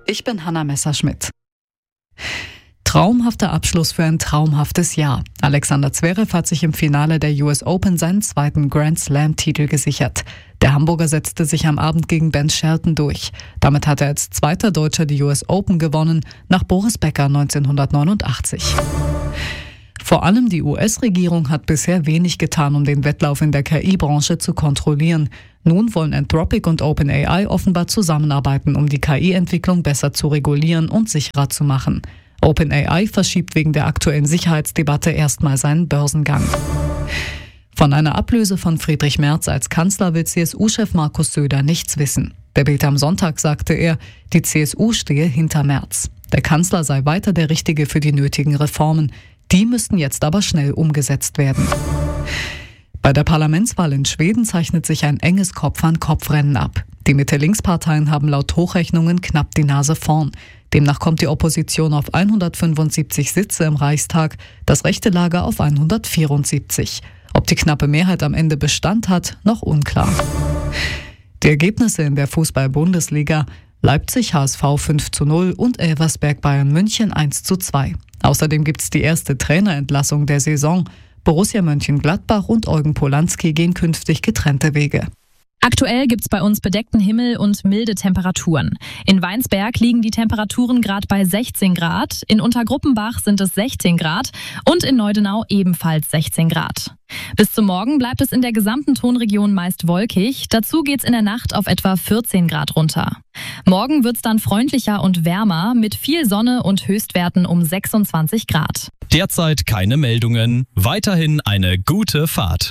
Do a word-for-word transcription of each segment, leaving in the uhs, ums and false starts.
Ich bin Hanna Messerschmidt. Traumhafter Abschluss für ein traumhaftes Jahr. Alexander Zverev hat sich im Finale der U S Open seinen zweiten Grand Slam-Titel gesichert. Der Hamburger setzte sich am Abend gegen Ben Shelton durch. Damit hat er als zweiter Deutscher die U S Open gewonnen, nach Boris Becker neunzehnhundertneunundachtzig. Vor allem die U S-Regierung hat bisher wenig getan, um den Wettlauf in der K I-Branche zu kontrollieren. Nun wollen Anthropic und OpenAI offenbar zusammenarbeiten, um die K I-Entwicklung besser zu regulieren und sicherer zu machen. OpenAI verschiebt wegen der aktuellen Sicherheitsdebatte erstmal seinen Börsengang. Von einer Ablöse von Friedrich Merz als Kanzler will C S U-Chef Markus Söder nichts wissen. Der Bild am Sonntag sagte er, die C S U stehe hinter Merz. Der Kanzler sei weiter der Richtige für die nötigen Reformen. Die müssten jetzt aber schnell umgesetzt werden. Bei der Parlamentswahl in Schweden zeichnet sich ein enges Kopf-an-Kopf-Rennen ab. Die Mitte-Links-Parteien haben laut Hochrechnungen knapp die Nase vorn. Demnach kommt die Opposition auf hundertfünfundsiebzig Sitze im Reichstag, das rechte Lager auf hundertvierundsiebzig. Ob die knappe Mehrheit am Ende Bestand hat, noch unklar. Die Ergebnisse in der Fußball-Bundesliga: Leipzig H S V fünf zu null und Elversberg Bayern München eins zu zwei. Außerdem gibt es die erste Trainerentlassung der Saison. Borussia Mönchengladbach und Eugen Polanski gehen künftig getrennte Wege. Aktuell gibt's bei uns bedeckten Himmel und milde Temperaturen. In Weinsberg liegen die Temperaturen gerade bei sechzehn Grad, in Untergruppenbach sind es sechzehn Grad und in Neudenau ebenfalls sechzehn Grad. Bis zum Morgen bleibt es in der gesamten Tonregion meist wolkig, dazu geht's in der Nacht auf etwa vierzehn Grad runter. Morgen wird's dann freundlicher und wärmer mit viel Sonne und Höchstwerten um sechsundzwanzig Grad. Derzeit keine Meldungen, weiterhin eine gute Fahrt.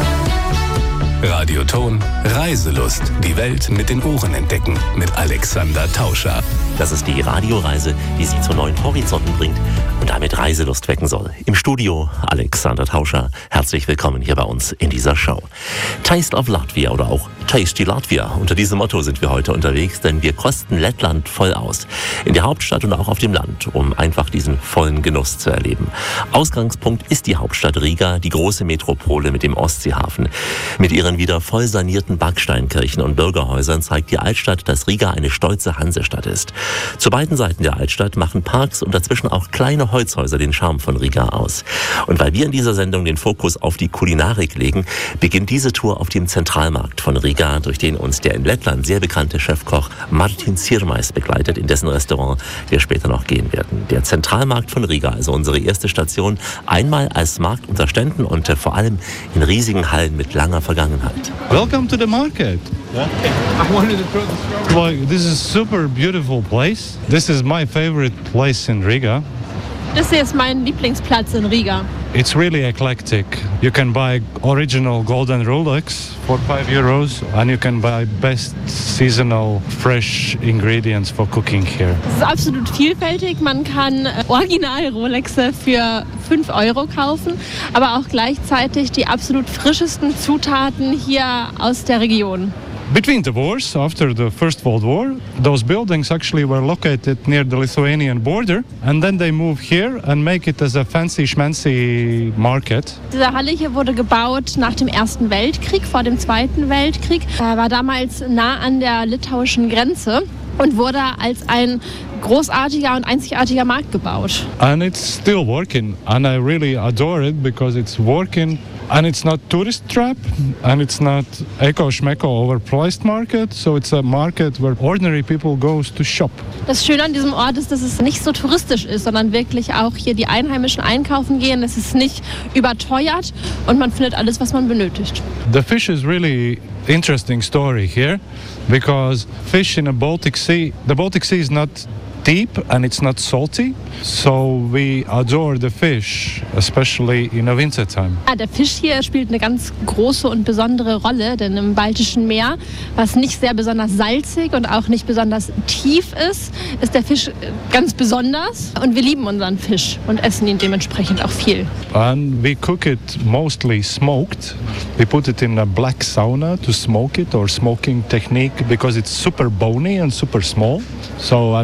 Radioton Reiselust. Die Welt mit den Ohren entdecken. Mit Alexander Tauscher. Das ist die Radioreise, die Sie zu neuen Horizonten bringt und damit Reiselust wecken soll. Im Studio Alexander Tauscher. Herzlich willkommen hier bei uns in dieser Show. Taste of Latvia oder auch Tasty Latvia. Unter diesem Motto sind wir heute unterwegs, denn wir kosten Lettland voll aus. In der Hauptstadt und auch auf dem Land, um einfach diesen vollen Genuss zu erleben. Ausgangspunkt ist die Hauptstadt Riga, die große Metropole mit dem Ostseehafen. Mit ihren wieder voll sanierten Backsteinkirchen und Bürgerhäusern zeigt die Altstadt, dass Riga eine stolze Hansestadt ist. Zu beiden Seiten der Altstadt machen Parks und dazwischen auch kleine Holzhäuser den Charme von Riga aus. Und weil wir in dieser Sendung den Fokus auf die Kulinarik legen, beginnt diese Tour auf dem Zentralmarkt von Riga, durch den uns der in Lettland sehr bekannte Chefkoch Martin Sirmais begleitet, in dessen Restaurant wir später noch gehen werden. Der Zentralmarkt von Riga, also unsere erste Station, einmal als Markt unter Ständen und äh, vor allem in riesigen Hallen mit langer Vergangenheit. Welcome to the market. Yeah. I wanted to throw the Well, this is a super beautiful place. This is my favorite place in Riga. Das hier ist mein Lieblingsplatz in Riga. It's really eclectic. You can buy original golden Rolex for five euros and you can buy best seasonal fresh ingredients for cooking here. Es ist absolut vielfältig. Man kann original Rolexe für fünf Euro kaufen, aber auch gleichzeitig die absolut frischesten Zutaten hier aus der Region. Between the wars, after the First World War, those buildings actually were located near the Lithuanian border, and then they moved here and make it as a fancy schmancy market. Diese Halle hier wurde gebaut nach dem Ersten Weltkrieg, vor dem Zweiten Weltkrieg. Er war damals nah an der litauischen Grenze und wurde als ein großartiger und einzigartiger Markt gebaut. And it's still working, and I really adore it because it's working. And it's not tourist trap, and it's not eco-schmecko overpriced market, so it's a market where ordinary people goes to shop. Das Schöne an diesem Ort ist, dass es nicht so touristisch ist, sondern wirklich auch hier die Einheimischen einkaufen gehen. Es ist nicht überteuert und man findet alles, was man benötigt. The fish is really interesting story here, because fish in the Baltic Sea, the Baltic Sea is not deep and it's not salty, so we adore the fish, especially in the winter time. Ja, der Fisch hier spielt eine ganz große und besondere Rolle, denn im Baltischen Meer, was nicht sehr besonders salzig und auch nicht besonders tief ist, ist der Fisch ganz besonders und wir lieben unseren Fisch und essen ihn dementsprechend auch viel. And we cook it mostly smoked. We put it in a black sauna to smoke it, or smoking technique, because it's super bony and super small. So, and this is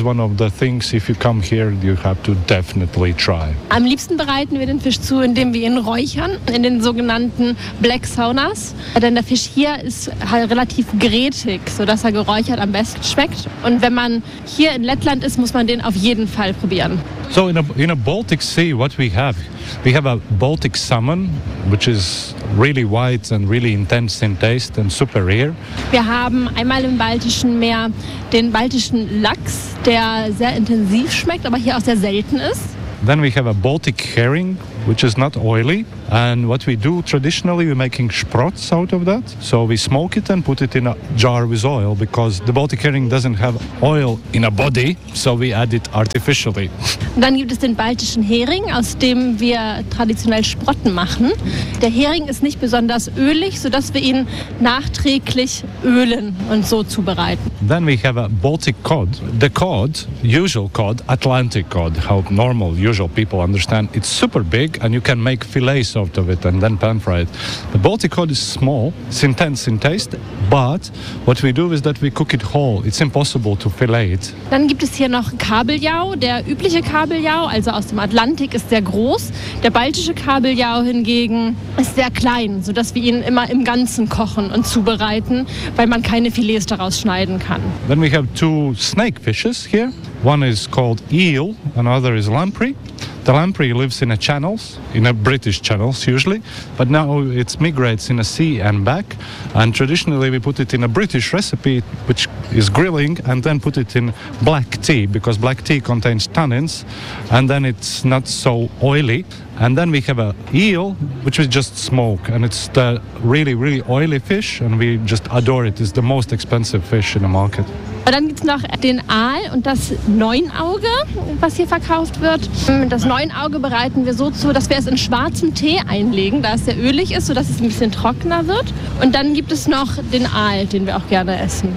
one of the things, if you come here, you have to definitely try. Am liebsten bereiten wir den Fisch zu, indem wir ihn räuchern, in den sogenannten Black Saunas. Denn der Fisch hier ist halt relativ grätig, sodass er geräuchert am besten schmeckt. Und wenn man hier in Lettland ist, muss man den auf jeden Fall probieren. So in a, in a Baltic Sea, what we have, we have a Baltic salmon, which is really white and really intense in taste and super rare. Wir haben einmal im Baltischen Meer den baltischen Lachs, der sehr intensiv schmeckt, aber hier auch sehr selten ist. Then we have a Baltic herring, which is not oily. And what we do traditionally, we're making sprots out of that. So we smoke it and put it in a jar with oil because the Baltic herring doesn't have oil in a body, so we add it artificially. Und dann gibt es den baltischen Hering, aus dem wir traditionell Sprotten machen. Der Hering ist nicht besonders ölig, sodass wir ihn nachträglich ölen und so zubereiten. Then we have a Baltic cod. The cod, usual cod, Atlantic cod, how normal, usual people understand. It's super big and you can make fillets out of it and then pan fry it. The Baltic cod is small, it's intense in taste, but what we do is that we cook it whole. It's impossible to fillet it. Dann gibt es hier noch Kabeljau. Der übliche Kabeljau, also aus dem Atlantik, ist sehr groß. Der baltische Kabeljau hingegen ist sehr klein, sodass wir ihn immer im Ganzen kochen und zubereiten, weil man keine Filets daraus schneiden kann. Then we have two snake fishes here. One is called eel, another is lamprey. The lamprey lives in a channels, in a British channels usually, but now it migrates in a sea and back. And traditionally we put it in a British recipe, which is grilling, and then put it in black tea, because black tea contains tannins, and then it's not so oily. And then we have a eel, which we just smoke, and it's the really, really oily fish, and we just adore it. It's the most expensive fish in the market. Und dann gibt es noch den Aal und das Neunauge, was hier verkauft wird. Das Neunauge bereiten wir so zu, dass wir es in schwarzem Tee einlegen, da es sehr ölig ist, sodass es ein bisschen trockener wird. Und dann gibt es noch den Aal, den wir auch gerne essen.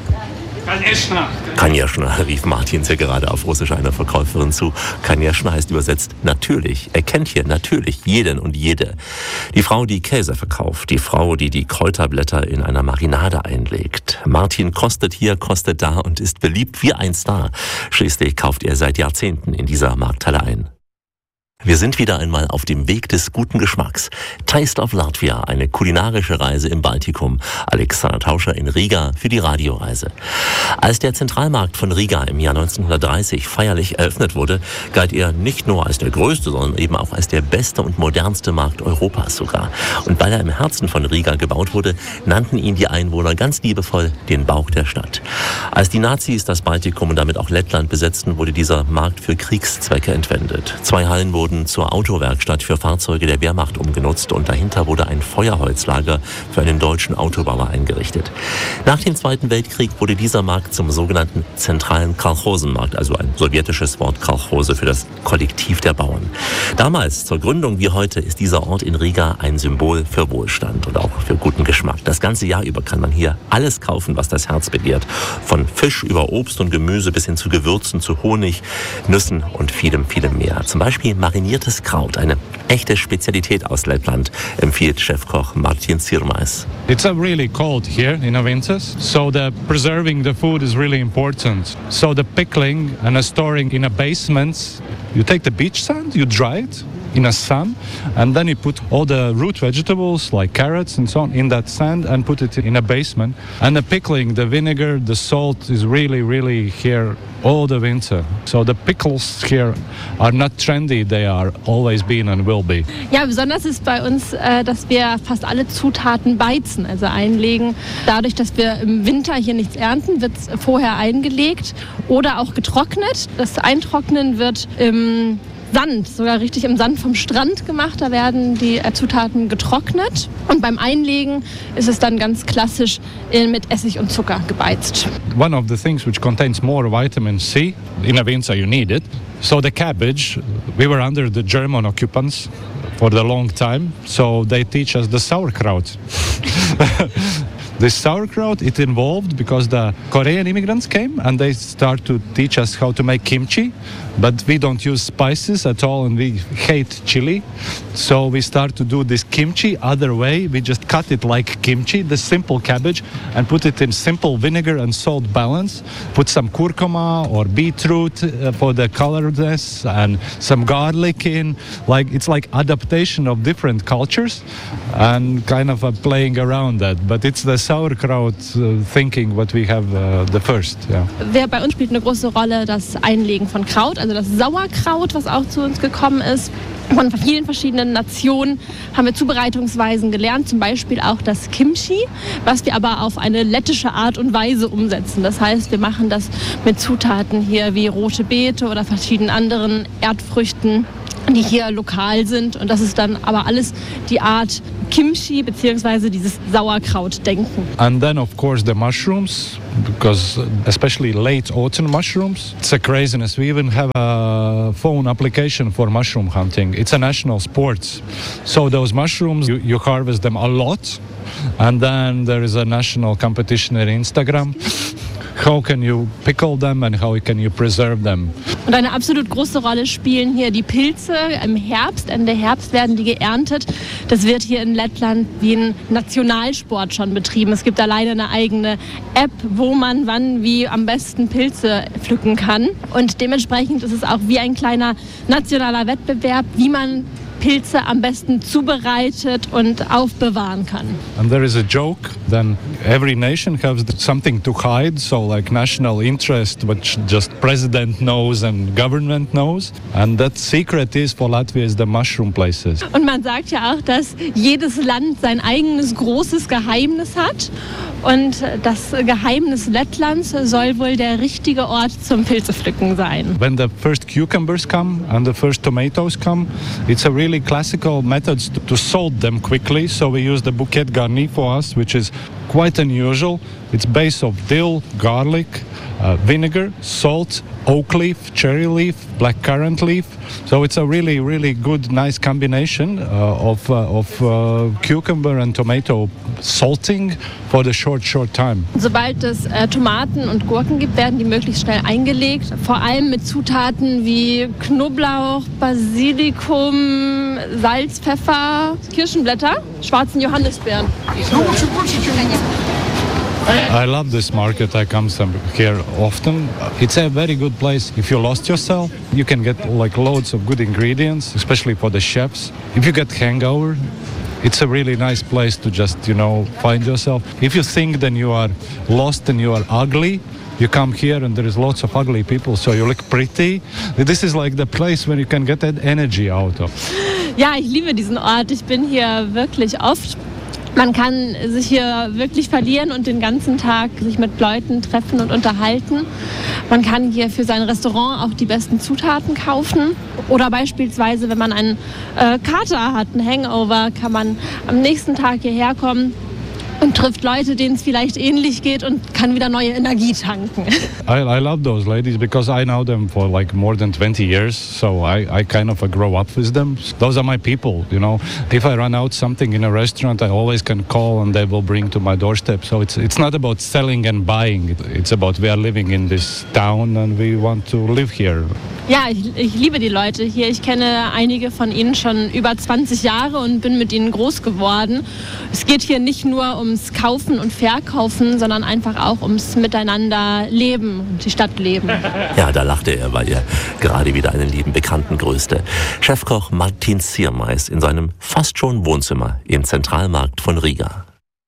Kanieszna, rief Martin hier gerade auf Russisch einer Verkäuferin zu. Kanieszna heißt übersetzt natürlich. Er kennt hier natürlich jeden und jede. Die Frau, die Käse verkauft, die Frau, die die Kräuterblätter in einer Marinade einlegt. Martin kostet hier, kostet da und ist beliebt wie ein Star. Schließlich kauft er seit Jahrzehnten in dieser Markthalle ein. Wir sind wieder einmal auf dem Weg des guten Geschmacks. Taste of Latvia, eine kulinarische Reise im Baltikum. Alexander Tauscher in Riga für die Radioreise. Als der Zentralmarkt von Riga im Jahr neunzehnhundertdreißig feierlich eröffnet wurde, galt er nicht nur als der größte, sondern eben auch als der beste und modernste Markt Europas sogar. Und weil er im Herzen von Riga gebaut wurde, nannten ihn die Einwohner ganz liebevoll den Bauch der Stadt. Als die Nazis das Baltikum und damit auch Lettland besetzten, wurde dieser Markt für Kriegszwecke entwendet. Zwei Hallen wurden zur Autowerkstatt für Fahrzeuge der Wehrmacht umgenutzt und dahinter wurde ein Feuerholzlager für einen deutschen Autobauer eingerichtet. Nach dem Zweiten Weltkrieg wurde dieser Markt zum sogenannten zentralen Kolchosenmarkt, also ein sowjetisches Wort Kolchose für das Kollektiv der Bauern. Damals, zur Gründung wie heute, ist dieser Ort in Riga ein Symbol für Wohlstand und auch für guten Geschmack. Das ganze Jahr über kann man hier alles kaufen, was das Herz begehrt. Von Fisch über Obst und Gemüse bis hin zu Gewürzen, zu Honig, Nüssen und vielem, vielem mehr. Zum Beispiel mariniertes Kraut, eine echte Spezialität aus Lettland, empfiehlt Chefkoch Martin Sirmais. It's a really cold here in the winters, so the preserving the food is really important. So the pickling and the storing in a basement, you take the beach sand, you dry it in a sun, and then you put all the root vegetables like carrots and so on in that sand and put it in a basement. And the pickling, the vinegar, the salt is really, really here all the winter. So the pickles here are not trendy, they are always been and will be. Ja, besonders ist bei uns, dass wir fast alle Zutaten beizen, also einlegen. Dadurch, dass wir im Winter hier nichts ernten, wird es vorher eingelegt oder auch getrocknet. Das Eintrocknen wird im Sand, sogar richtig im Sand vom Strand gemacht. Da werden die Zutaten getrocknet und beim Einlegen ist es dann ganz klassisch mit Essig und Zucker gebeizt. One of the things which contains more vitamin C, in the winter you need it. So the cabbage, we were under the German occupants for the long time, so they teach us the sauerkraut. This sauerkraut, it evolved because the Korean immigrants came and they start to teach us how to make kimchi. But we don't use spices at all and we hate chili. So we start to do this kimchi other way. We just cut it like kimchi, the simple cabbage, and put it in simple vinegar and salt balance. Put some kurkuma or beetroot uh, for the colorness and some garlic in. Like it's like adaptation of different cultures and kind of uh, playing around that. But it's the sauerkraut uh, thinking what we have uh, the first. Yeah. Wer bei uns spielt eine große Rolle das Einlegen von Kraut, also das Sauerkraut, was auch zu uns gekommen ist. Von vielen verschiedenen Nationen haben wir Zubereitungsweisen gelernt, zum Beispiel auch das Kimchi, was wir aber auf eine lettische Art und Weise umsetzen. Das heißt, wir machen das mit Zutaten hier wie rote Beete oder verschiedenen anderen Erdfrüchten, die hier lokal sind. Und das ist dann aber alles die Art Kimchi bzw. dieses Sauerkraut-Denken. And then of course the mushrooms, because especially late autumn mushrooms, it's a craziness. We even have a phone application for mushroom hunting. It's a national sport. So those mushrooms, you, you harvest them a lot, and then there is a national competition on Instagram. How can you pickle them and how can you preserve them? Und eine absolut große Rolle spielen hier die Pilze. Im Herbst, Ende Herbst werden die geerntet. Das wird hier in Lettland wie ein Nationalsport schon betrieben. Es gibt alleine eine eigene App, wo man wann wie am besten Pilze pflücken kann. Und dementsprechend ist es auch wie ein kleiner nationaler Wettbewerb, wie man Pilze am besten zubereitet und aufbewahren kann. And there is a joke, then every nation has something to hide, so like national interest, which just president knows and government knows. And that secret is for Latvia is the mushroom places. Und man sagt ja auch, dass jedes Land sein eigenes großes Geheimnis hat. Und das Geheimnis Lettlands soll wohl der richtige Ort zum Pilzepflücken sein. When the first cucumbers come and the first tomatoes come, it's a really classical method to, to salt them quickly. So we use the bouquet garni for us, which is quite unusual. It's base of dill, garlic, uh, vinegar, salt, oak leaf, cherry leaf, blackcurrant leaf. So it's a really, really good, nice combination uh, of, uh, of uh, cucumber and tomato salting for the short, short time. Sobald es äh, Tomaten und Gurken gibt, werden die möglichst schnell eingelegt. Vor allem mit Zutaten wie Knoblauch, Basilikum, Salz, Pfeffer, Kirschenblätter, schwarzen Johannisbeeren. I love this market. I come here often. It's a very good place. If you lost yourself, you can get like loads of good ingredients, especially for the chefs. If you get hangover, it's a really nice place to just, you know, find yourself. If you think then you are lost and you are ugly, you come here and there is lots of ugly people, so you look pretty. This is like the place where you can get that energy out of. Ja, ich liebe diesen Ort. Ich bin hier wirklich oft. Man kann sich hier wirklich verlieren und den ganzen Tag sich mit Leuten treffen und unterhalten. Man kann hier für sein Restaurant auch die besten Zutaten kaufen. Oder beispielsweise, wenn man einen äh, Kater hat, einen Hangover, kann man am nächsten Tag hierher kommen und trifft Leute, denen es vielleicht ähnlich geht und kann wieder neue Energie tanken. I, I love those ladies because I know them for like more than twenty years, so I, I kind of uh, grow up with them. Those are my people, you know. If I run out something in a restaurant, I always can call and they will bring to my doorstep. So it's it's not about selling and buying. It's about we are living in this town and we want to live here. Ja, ich, ich liebe die Leute hier. Ich kenne einige von ihnen schon über zwanzig Jahre und bin mit ihnen groß geworden. Es geht hier nicht nur ums Kaufen und Verkaufen, sondern einfach auch ums Miteinander leben und die Stadt leben. Ja, da lachte er, weil er gerade wieder einen lieben Bekannten grüßte. Chefkoch Martin Ciermais in seinem fast schon Wohnzimmer im Zentralmarkt von Riga.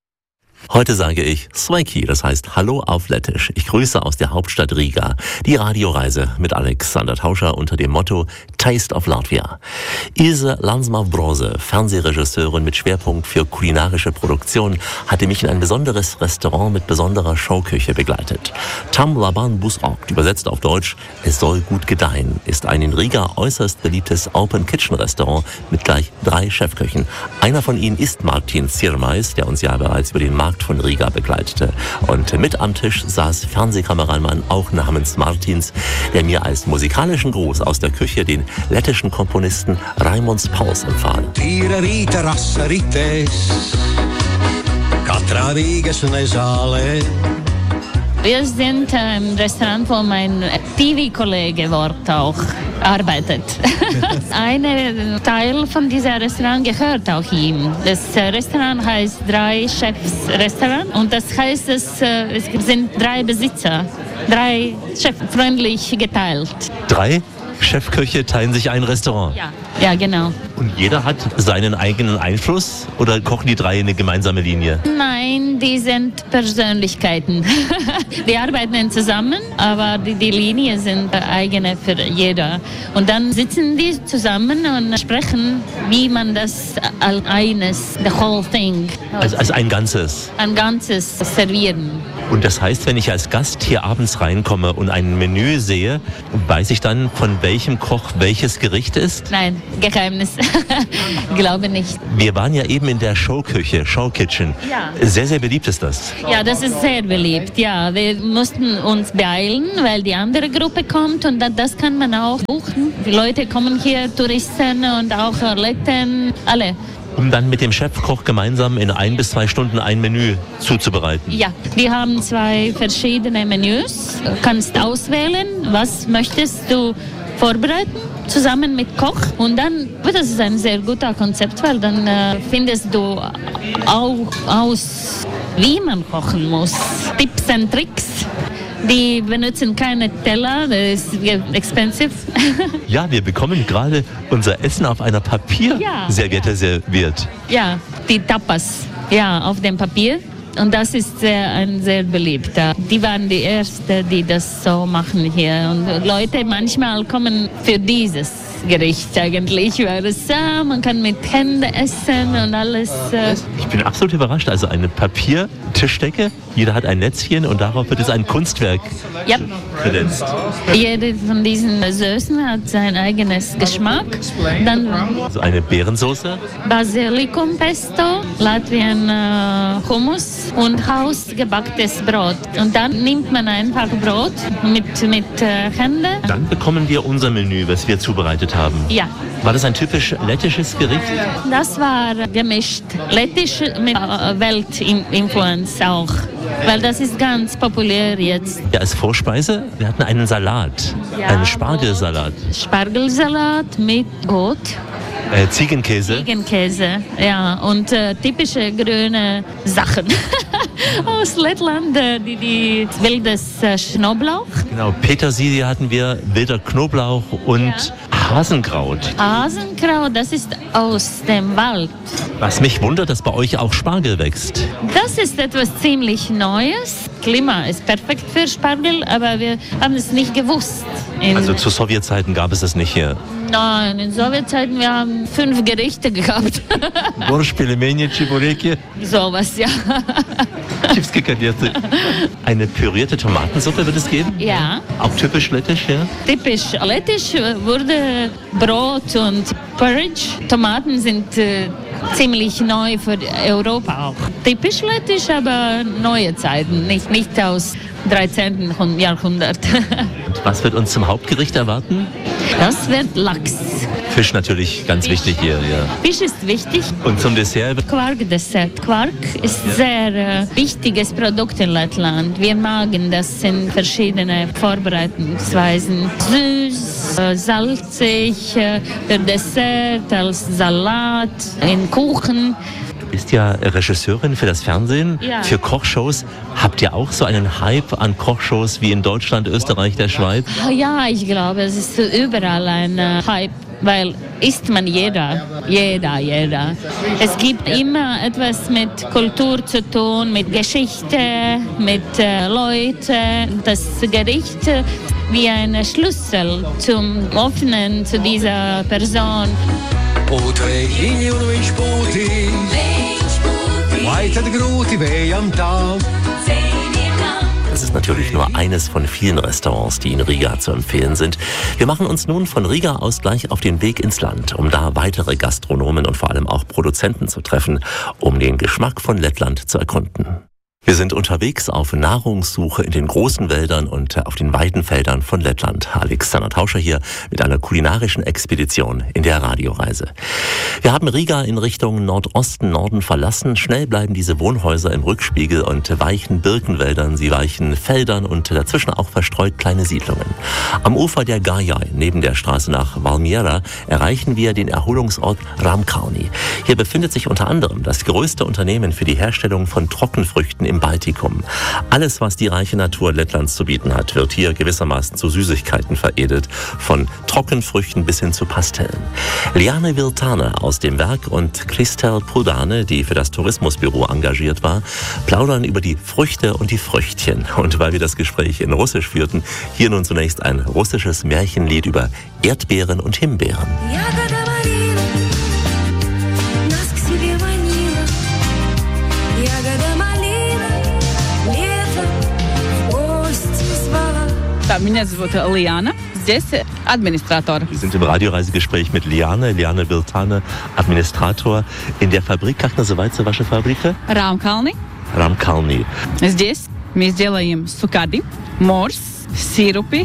Heute sage ich Sveiki, das heißt Hallo auf Lettisch. Ich grüße aus der Hauptstadt Riga die Radioreise mit Alexander Tauscher unter dem Motto Taste of Latvia. Ilse Lansma-Brose, Fernsehregisseurin mit Schwerpunkt für kulinarische Produktion, hatte mich in ein besonderes Restaurant mit besonderer Showküche begleitet. Tam Laban Busrokt, übersetzt auf Deutsch, es soll gut gedeihen, ist ein in Riga äußerst beliebtes Open-Kitchen-Restaurant mit gleich drei Chefköchen. Einer von ihnen ist Martin Ciermais, der uns ja bereits über den Markt von Riga begleitete. Und mit am Tisch saß Fernsehkameramann auch namens Martins, der mir als musikalischen Gruß aus der Küche den lettischen Komponisten Raimonds Pauls empfahl. Katra viigas ne saale. Wir sind im Restaurant, wo mein T V-Kollege Wort auch arbeitet. Ein Teil von diesem Restaurant gehört auch ihm. Das Restaurant heißt Drei Chefs Restaurant und das heißt, es, es sind drei Besitzer, drei Chefs freundlich geteilt. Drei Chefköche teilen sich ein Restaurant? Ja, ja, genau. Und jeder hat seinen eigenen Einfluss oder kochen die drei eine gemeinsame Linie? Nein, die sind Persönlichkeiten. Die arbeiten zusammen, aber die, die Linien sind eigene für jeder. Und dann sitzen die zusammen und sprechen, wie man das als eines, the whole thing. Als, als ein Ganzes? Ein Ganzes servieren. Und das heißt, wenn ich als Gast hier abends reinkomme und ein Menü sehe, weiß ich dann, von welchem Koch welches Gericht ist? Nein, Geheimnis. Glaube nicht. Wir waren ja eben in der Showküche, Showkitchen. Ja. Sehr, sehr beliebt ist das. Ja, das ist sehr beliebt. Ja, wir mussten uns beeilen, weil die andere Gruppe kommt und das kann man auch buchen. Die Leute kommen hier, Touristen und auch Leuten, alle. Um dann mit dem Chefkoch gemeinsam in ein bis zwei Stunden ein Menü zuzubereiten. Ja, wir haben zwei verschiedene Menüs. Du kannst auswählen, was möchtest du vorbereiten, zusammen mit Koch. Und dann, das ist ein sehr guter Konzept, weil dann äh, findest du auch aus, wie man kochen muss. Tipps und Tricks. Die benutzen keine Teller, das ist expensive. Ja, wir bekommen gerade unser Essen auf einer Papierserviette ja, serviert. Ja, die Tapas, ja, auf dem Papier. Und das ist sehr, ein sehr beliebter. Die waren die Ersten, die das so machen hier. Und Leute manchmal kommen für dieses Gericht eigentlich, weil es, ja, man kann mit Händen essen und alles. Äh. Ich bin absolut überrascht. Also eine Papiertischdecke, jeder hat ein Netzchen und darauf wird es ein Kunstwerk ja. kredenzt. Jede von diesen Soßen hat sein eigenes Geschmack. Dann so eine Beerensoße. Basilikum Pesto, Latvian äh, Hummus und hausgebacktes Brot. Und dann nimmt man einfach Brot mit, mit äh, Händen. Dann bekommen wir unser Menü, was wir zubereitet haben. Ja. War das ein typisch lettisches Gericht? Das war gemischt. Lettisch mit äh, Weltinfluenz auch. Weil das ist ganz populär jetzt. Ja, als Vorspeise, wir hatten einen Salat, ja, einen Spargelsalat. Spargelsalat mit Goat. Äh, Ziegenkäse. Ziegenkäse, ja. Und äh, typische grüne Sachen aus Lettland, äh, die, die wildes äh, Knoblauch. Genau, Petersilie hatten wir, wilder Knoblauch und ja. Hasenkraut. Hasenkraut, das ist aus dem Wald. Was mich wundert, dass bei euch auch Spargel wächst. Das ist etwas ziemlich Neues. Klima ist perfekt für Spargel, aber wir haben es nicht gewusst. In Also zu Sowjetzeiten gab es das nicht hier? Nein, in Sowjetzeiten wir haben fünf Gerichte gehabt. Borsch, Pelemeni, Chiboreki. Sowas, ja. Chips gekardierte. Eine pürierte Tomatensuppe wird es geben? Ja. Auch typisch lettisch, ja? Typisch lettisch wurde Brot und Porridge. Tomaten sind äh, ziemlich neu für Europa auch. Typisch lettisch, aber neue Zeiten, nicht, nicht aus dreizehnten Jahrhundert. Und was wird uns zum Hauptgericht erwarten? Das wird Lachs. Fisch natürlich ganz Fisch. wichtig hier, ja. Fisch ist wichtig. Und zum Dessert? Quark-Dessert. Quark ist ein sehr äh, wichtiges Produkt in Lettland. Wir mögen das in verschiedene Vorbereitungsweisen. Süß, äh, salzig, äh, für Dessert, als Salat, in Kuchen. Du bist ja Regisseurin für das Fernsehen, ja. für Kochshows. Habt ihr auch so einen Hype an Kochshows wie in Deutschland, Österreich, der Schweiz? Ja, ich glaube, es ist überall ein äh, Hype. Weil isst man jeder, jeder, jeder. Es gibt immer etwas mit Kultur zu tun, mit Geschichte, mit äh, Leuten. Das Gericht äh, wie ein Schlüssel zum Öffnen zu dieser Person. Das ist natürlich nur eines von vielen Restaurants, die in Riga zu empfehlen sind. Wir machen uns nun von Riga aus gleich auf den Weg ins Land, um da weitere Gastronomen und vor allem auch Produzenten zu treffen, um den Geschmack von Lettland zu erkunden. Wir sind unterwegs auf Nahrungssuche in den großen Wäldern und auf den weiten Feldern von Lettland. Alexander Tauscher hier mit einer kulinarischen Expedition in der Radioreise. Wir haben Riga in Richtung Nordosten, Norden verlassen. Schnell bleiben diese Wohnhäuser im Rückspiegel und weichen Birkenwäldern, sie weichen Feldern und dazwischen auch verstreut kleine Siedlungen. Am Ufer der Gajai, neben der Straße nach Valmiera, erreichen wir den Erholungsort Ramkalni. Hier befindet sich unter anderem das größte Unternehmen für die Herstellung von Trockenfrüchten im Baltikum. Alles, was die reiche Natur Lettlands zu bieten hat, wird hier gewissermaßen zu Süßigkeiten veredelt. Von Trockenfrüchten bis hin zu Pastellen. Liane Virtane aus dem Werk und Kristel Pudane, die für das Tourismusbüro engagiert war, plaudern über die Früchte und die Früchtchen. Und weil wir das Gespräch in Russisch führten, hier nun zunächst ein russisches Märchenlied über Erdbeeren und Himbeeren. Меня зовут Liana, здесь администратор. Wir sind im Radioreisegespräch mit Liane, Liane Virtane, Administrator in der Fabrik. Как называется ваша фабрика? Рамkalni. Рамkalni. Здесь мы сделаем сукади, морс, сиропы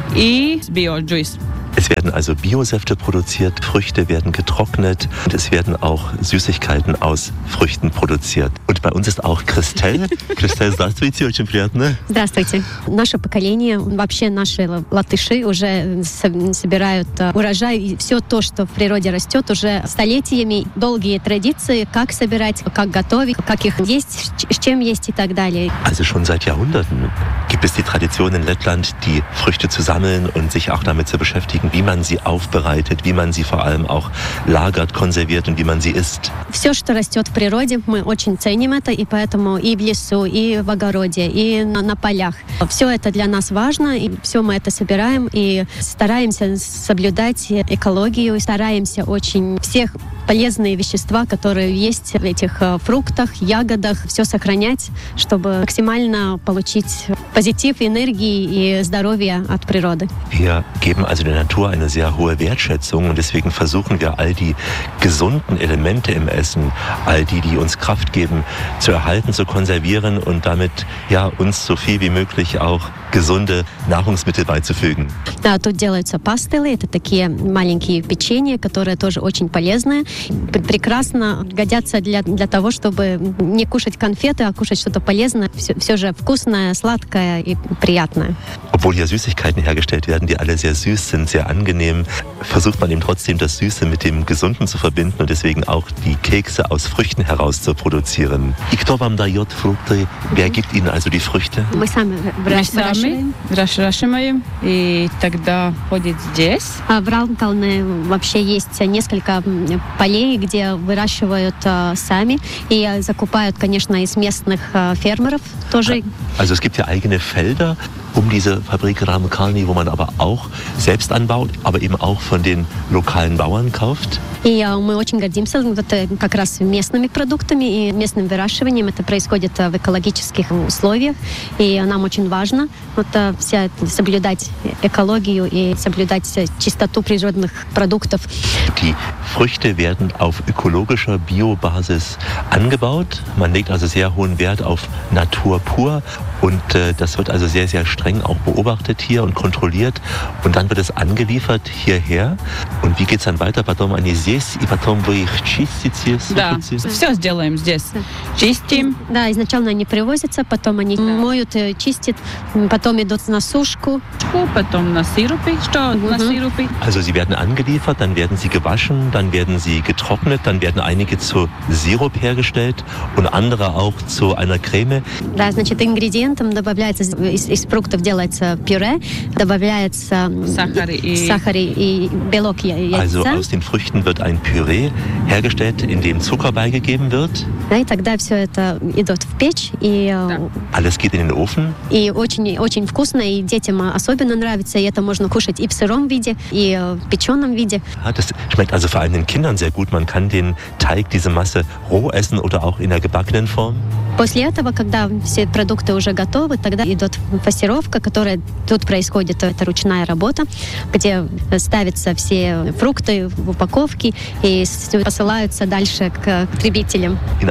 и биоджуис. Es werden also Biosäfte produziert, Früchte werden getrocknet und es werden auch Süßigkeiten aus Früchten produziert. Und bei uns ist auch Kristel. Kristel, здравствуйте, очень приятно. Здравствуйте. Наше поколение, вообще наши латыши уже собирают урожай. И все то, что в природе растет, уже столетиями. Долгие традиции, как собирать, как готовить, как их есть, с чем есть и так далее. Also schon seit Jahrhunderten gibt es die Tradition in Lettland, die Früchte zu sammeln und sich auch damit zu beschäftigen, wie man sie aufbereitet, wie man sie vor allem auch lagert, konserviert und wie man sie isst. Все, что растет в природе, мы очень ценим это, и поэтому и в лесу, и в огороде, и на, на полях. Все это для нас важно, и все мы это собираем, и стараемся соблюдать экологию, стараемся очень всех полезные вещества, которые есть в этих фруктах, ягодах, все сохранять, чтобы максимально получить позитив, энергии и здоровья от природы. Wir geben also der Natur eine sehr hohe Wertschätzung und deswegen versuchen wir all die gesunden Elemente im Essen, all die, die uns Kraft geben, zu erhalten, zu konservieren und damit ja uns so viel wie möglich auch gesunde Nahrungsmittel beizufügen. Да, тут делаются пастелы, это такие маленькие печенья, которые тоже очень полезные, прекрасно годятся для, для того, чтобы не кушать конфеты, а кушать что-то полезное, все, все же вкусное, сладкое и приятное. Obwohl hier Süßigkeiten hergestellt werden, die alle sehr süß sind, sehr angenehm, versucht man eben trotzdem das Süße mit dem Gesunden zu verbinden und deswegen auch die Kekse aus Früchten heraus zu produzieren. И кто вам дает фрукты? Wer gibt Ihnen also die Früchte? Мы сами выращиваем. Расширяем, и тогда ходит здесь. В Рамkalni вообще есть несколько полей, где выращивают сами и закупают, конечно, из местных фермеров тоже. Also es gibt ja eigene Felder um diese Fabrik Рамkalни, wo man aber auch selbst anbaut, aber eben auch von den lokalen Bauern kauft. И мы очень гордимся вот, как раз местными продуктами и местным выращиванием. Это происходит в экологических условиях, и нам очень важно вот, вся, соблюдать экологию и соблюдать чистоту природных продуктов. Die Früchte werden auf ökologischer Biobasis angebaut. Man legt also sehr hohen Wert auf Natur pur und äh, das wird also sehr, sehr streng auch beobachtet hier und kontrolliert und dann wird es angeliefert hierher. Und wie geht es dann weiter? Потом они здесь, и потом вы их чистите, Да, все сделаем здесь. Чистим. Да, изначально они привозятся, потом они моют, чистят, потом идут на сушку. Потом на сиропы. Что на сиропы? Also sie werden angeliefert, dann werden sie gewaschen, dann werden sie getrocknet, dann werden einige zu Sirup hergestellt und andere auch zu einer Creme. Да, значит, ингредиентом добавляется, из, из фруктов делается пюре, добавляется сахар и, сахар и белок яйца. Also aus den Früchten wird ein Püree hergestellt, in dem Zucker beigegeben wird. Да, и тогда все это идет в печь. И, да. Alles geht in den Ofen. И очень, очень вкусно, и детям особенно нравится. И это можно кушать и в сыром виде, и в печеном виде. Ja, das schmeckt also vor allem den Kindern sehr gut. Man kann den Teig, diese Masse roh essen oder auch in der gebackenen Form. После этого, когда все продукты уже готовы, тогда идет фасировка, которая тут происходит, это ручная работа, где ставятся все фрукты в упаковке и посылаются дальше к потребителям. In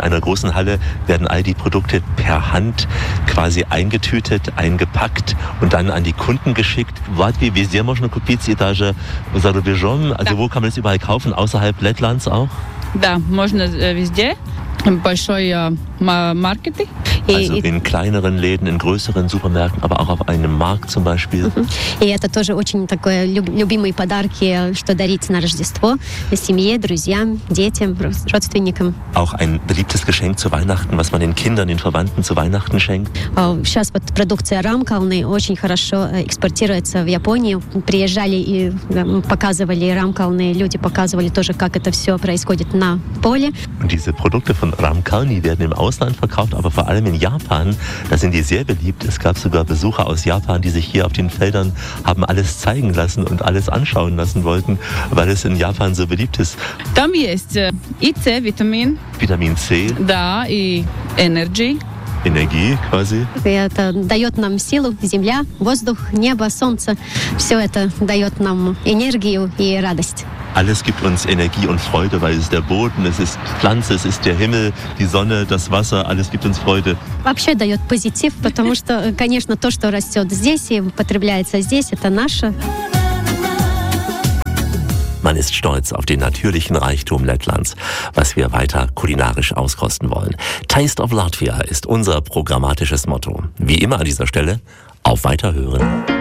einer großen Halle werden all die Produkte per Hand quasi eingetütet, eingepackt und dann an die Kunden geschickt. Latvia, wезде можно купить и даже за рубежом? Also wo kann man das überall kaufen, außerhalb Lettlands auch? Да, можно везде. Большой Market. Also in kleineren Läden, in größeren Supermärkten, aber auch auf einem Markt zum Beispiel. И это тоже очень такое любимые подарки, что дарить на Рождество семье, друзьям, детям, родственникам. Auch ein beliebtes Geschenk zu Weihnachten, was man den Kindern, den Verwandten zu Weihnachten schenkt. Сейчас вот продукция рамкалны очень хорошо экспортируется в Японию. Приезжали и показывали рамкалны, люди показывали тоже, как это все происходит на поле. Und diese Produkte von Ramkalni werden im Ausland verkauft, aber vor allem in Japan, da sind die sehr beliebt. Es gab sogar Besucher aus Japan, die sich hier auf den Feldern haben alles zeigen lassen und alles anschauen lassen wollten, weil es in Japan so beliebt ist. Там есть и C-витамин. Vitamin C. Да, и Energy. Energie quasi. Это дает нам силу, земля, воздух, небо, солнце. Все это дает нам энергию и радость. Alles gibt uns Energie und Freude, weil es ist der Boden, es ist Pflanze, es ist der Himmel, die Sonne, das Wasser, alles gibt uns Freude. Вообще дает позитив, потому что, конечно, то, что растет здесь и потребляется здесь, это наше. Man ist stolz auf den natürlichen Reichtum Lettlands, was wir weiter kulinarisch auskosten wollen. Taste of Latvia ist unser programmatisches Motto. Wie immer an dieser Stelle, auf Weiterhören.